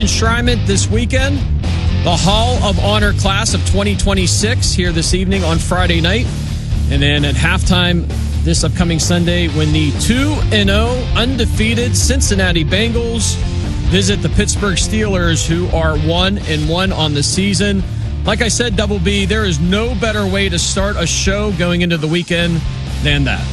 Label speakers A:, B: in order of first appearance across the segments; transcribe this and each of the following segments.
A: Enshrinement this weekend. The Hall of Honor class of 2026 here this evening on Friday night. And then at halftime this upcoming Sunday when the 2-0 undefeated Cincinnati Bengals visit the Pittsburgh Steelers, who are 1-1 on the season. Like I said, Double B, there is no better way to start a show going into the weekend than that.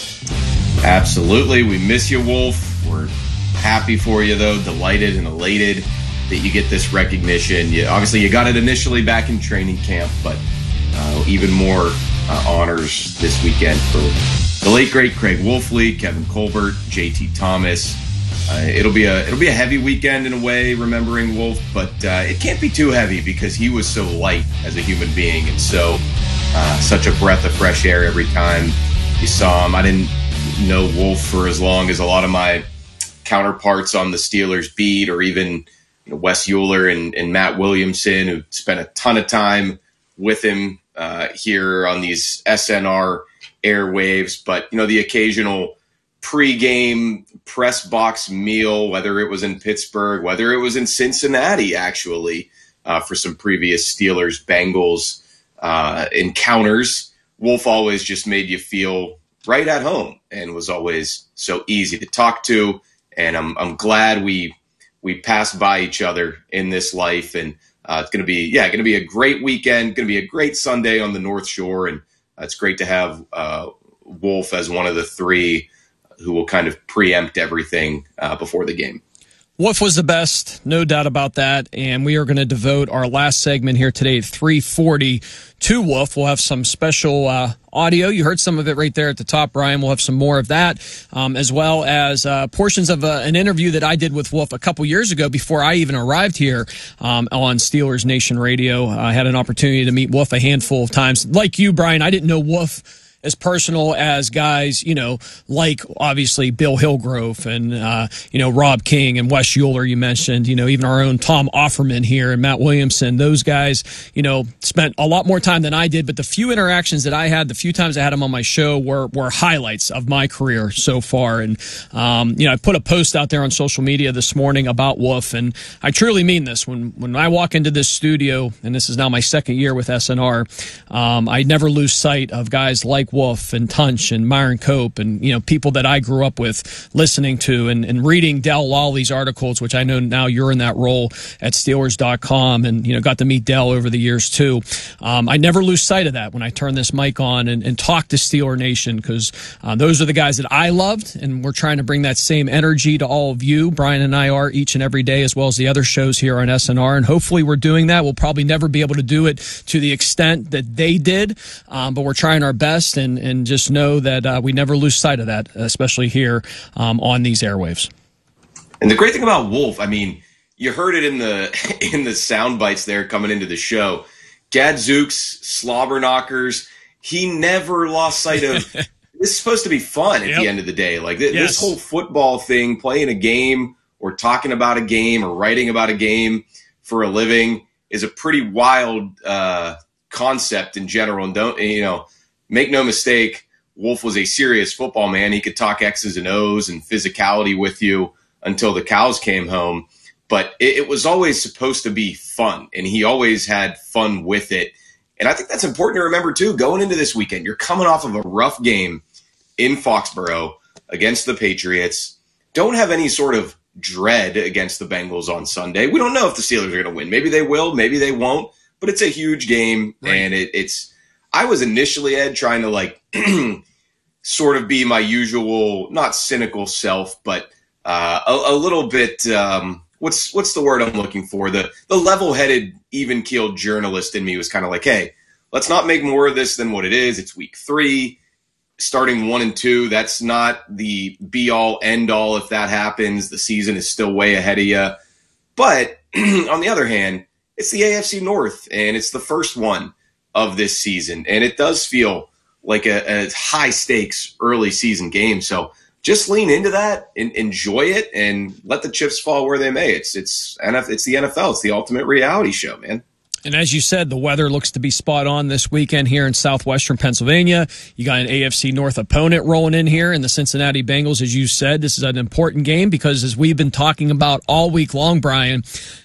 B: Absolutely. We miss you, Wolf. We're happy for you, though, delighted and elated that you get this recognition. Obviously, you got it initially back in training camp, but even more honors this weekend for the late, great Craig Wolfley, Kevin Colbert, JT Thomas. It'll be a heavy weekend in a way, remembering Wolf, but it can't be too heavy because he was so light as a human being and so such a breath of fresh air every time you saw him. I didn't know Wolf for as long as a lot of my counterparts on the Steelers beat, or even Wes Euler and Matt Williamson, who spent a ton of time with him here on these SNR airwaves. But, the occasional pregame press box meal, whether it was in Pittsburgh, whether it was in Cincinnati, actually, for some previous Steelers-Bengals encounters, Wolf always just made you feel right at home and was always so easy to talk to. And I'm glad we passed by each other in this life, and it's going to be a great weekend. Going to be a great Sunday on the North Shore, and it's great to have Wolf as one of the three who will kind of preempt everything before the game.
A: Wolf was the best, no doubt about that, and we are going to devote our last segment here today at 3:40 to Wolf. We'll have some special audio. You heard some of it right there at the top, Brian. We'll have some more of that, as well as portions of an interview that I did with Wolf a couple years ago before I even arrived here on Steelers Nation Radio. I had an opportunity to meet Wolf a handful of times. Like you, Brian, I didn't know Wolf as personal as guys, like obviously Bill Hillgrove and, Rob King and Wes Euler, you mentioned, even our own Tom Offerman here and Matt Williamson. Those guys, spent a lot more time than I did, but the few interactions that I had, the few times I had them on my show were highlights of my career so far. And, I put a post out there on social media this morning about Wolf, and I truly mean this. When I walk into this studio, and this is now my second year with SNR, I never lose sight of guys like Wolf and Tunch and Myron Cope and, people that I grew up with listening to and reading Dell Lawley's articles, which I know now you're in that role at Steelers.com and, got to meet Dell over the years too. I never lose sight of that when I turn this mic on and talk to Steeler Nation, because those are the guys that I loved, and we're trying to bring that same energy to all of you. Brian and I are each and every day, as well as the other shows here on SNR, and hopefully we're doing that. We'll probably never be able to do it to the extent that they did, but we're trying our best. And just know that we never lose sight of that, especially here on these airwaves.
B: And the great thing about Wolf, you heard it in the sound bites there coming into the show. Gadzooks, slobber knockers. He never lost sight of this is supposed to be fun at the end of the day. Like this whole football thing, playing a game or talking about a game or writing about a game for a living is a pretty wild concept in general. And don't, make no mistake, Wolf was a serious football man. He could talk X's and O's and physicality with you until the cows came home. But it was always supposed to be fun, and he always had fun with it. And I think that's important to remember, too, going into this weekend. You're coming off of a rough game in Foxborough against the Patriots. Don't have any sort of dread against the Bengals on Sunday. We don't know if the Steelers are going to win. Maybe they will, maybe they won't. But it's a huge game, and it's – I was initially, Ed, trying to sort of be my usual, not cynical self, but a little bit, what's the word I'm looking for? The level-headed, even-keeled journalist in me was kind of like, hey, let's not make more of this than what it is. It's week 3, starting 1-2. That's not the be-all, end-all if that happens. The season is still way ahead of you. But on the other hand, it's the AFC North, and it's the first one of this season. And it does feel like a high-stakes early season game. So just lean into that and enjoy it and let the chips fall where they may. It's the NFL. It's the ultimate reality show, man.
A: And as you said, the weather looks to be spot on this weekend here in southwestern Pennsylvania. You got an AFC North opponent rolling in here in the Cincinnati Bengals. As you said, this is an important game because as we've been talking about all week long, Brian,